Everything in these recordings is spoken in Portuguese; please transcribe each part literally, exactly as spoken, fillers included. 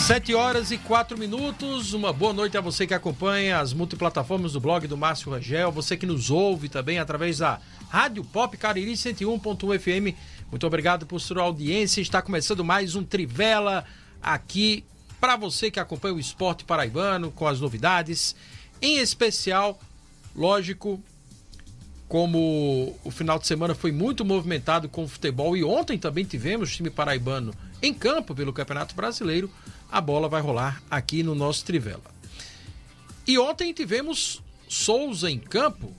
Sete horas e quatro minutos, uma boa noite a você que acompanha as multiplataformas do blog do Márcio Rangel, você que nos ouve também através da Rádio Pop Cariri cento e um ponto um F M. Muito obrigado por sua audiência. Está começando mais um Trivela aqui para você que acompanha o esporte paraibano com as novidades, em especial, lógico, como o final de semana foi muito movimentado com o futebol e ontem também tivemos time paraibano em campo pelo Campeonato Brasileiro, a bola vai rolar aqui no nosso Trivela. E ontem tivemos Souza em campo,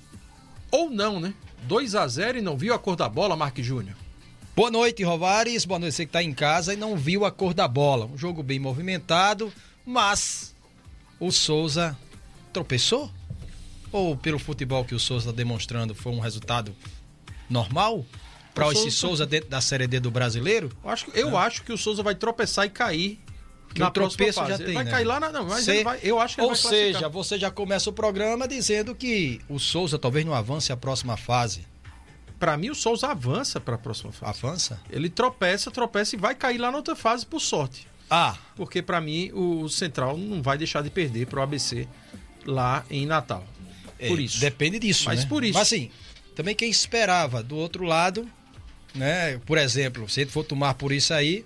ou não, né? dois a zero e não viu a cor da bola, Marque Júnior. Boa noite, Rovares. Boa noite, você que está em casa e não viu a cor da bola. Um jogo bem movimentado, mas o Souza tropeçou? Ou pelo futebol que o Souza está demonstrando foi um resultado normal para esse Souza... Souza dentro da Série D do Brasileiro? Eu acho, eu é. acho que o Souza vai tropeçar e cair. Que o tropeço já tem, ele vai né? cair lá, na, não, mas Cê... ele vai, eu acho que ele Ou vai classificar. seja, você já começa o programa dizendo que o Souza talvez não avance a próxima fase. Para mim, o Souza avança para a próxima fase. Avança? Ele tropeça, tropeça e vai cair lá na outra fase por sorte. Ah. Porque para mim, o Central não vai deixar de perder para o A B C lá em Natal. Por é, isso. Depende disso, Mas né? por isso. Mas assim, também quem esperava do outro lado, né? Por exemplo, se ele for tomar por isso aí,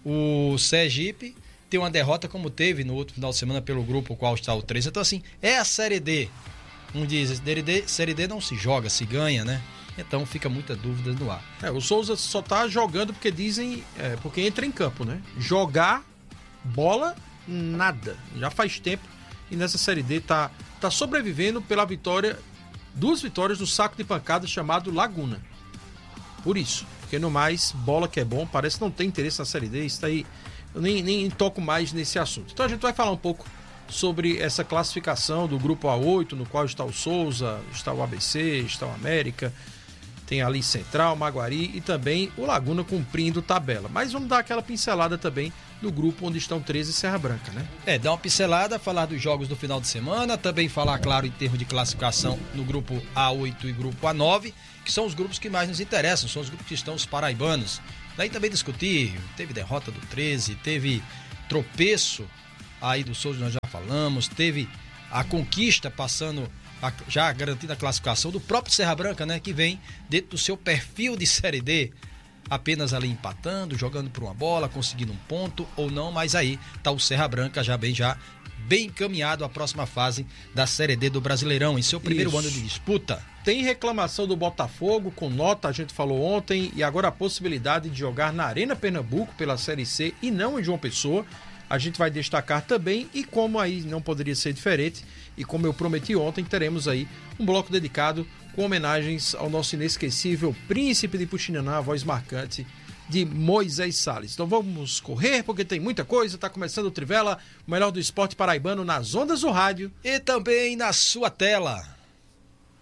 o Sergipe tem uma derrota como teve no outro final de semana pelo grupo qual está o três. Então assim, é a Série D. Um diz, Série D, Série D não se joga, se ganha, né? Então fica muita dúvida no ar. É, o Souza só tá jogando porque dizem, é, porque entra em campo, né? Jogar bola, nada. Já faz tempo e nessa Série D tá, tá sobrevivendo pela vitória, duas vitórias do saco de pancadas chamado Laguna. Por isso, porque no mais, bola que é bom, parece que não tem interesse na Série D, isso aí, eu nem, nem toco mais nesse assunto. Então a gente vai falar um pouco sobre essa classificação do grupo A oito, no qual está o Souza, está o A B C, está o América, tem ali Central, Maguari e também o Laguna cumprindo tabela. Mas vamos dar aquela pincelada também no grupo onde estão treze e Serra Branca, né? É, dar uma pincelada, falar dos jogos do final de semana, também falar, claro, em termos de classificação no grupo A oito e grupo A nove, que são os grupos que mais nos interessam, são os grupos que estão os paraibanos. Daí também discutir, teve derrota do treze, teve tropeço aí do Souza, nós já falamos, teve a conquista passando... já garantindo a classificação do próprio Serra Branca, né, que vem dentro do seu perfil de Série D, apenas ali empatando, jogando por uma bola, conseguindo um ponto ou não, mas aí tá o Serra Branca já bem, já bem encaminhado à próxima fase da Série D do Brasileirão, em seu primeiro Isso. ano de disputa. Tem reclamação do Botafogo com nota, a gente falou ontem, e agora a possibilidade de jogar na Arena Pernambuco pela Série C e não em João Pessoa. A gente vai destacar também, e como aí não poderia ser diferente, e como eu prometi ontem, teremos aí um bloco dedicado com homenagens ao nosso inesquecível Príncipe de Puxinanã, a voz marcante de Moisés Salles. Então vamos correr, porque tem muita coisa, está começando o Trivela, o melhor do esporte paraibano nas ondas do rádio e também na sua tela.